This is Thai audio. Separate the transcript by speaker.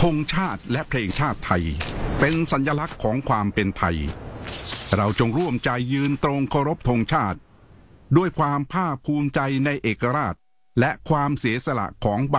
Speaker 1: ธงชาติและเพลงชาติไทยเป็นสัญลักษณ์ของความเป็นไทยเราจงร่วมใจยืนตรงเคารพธงชาติด้วยความภาคภูมิใจในเอกราชและความเสียสละของ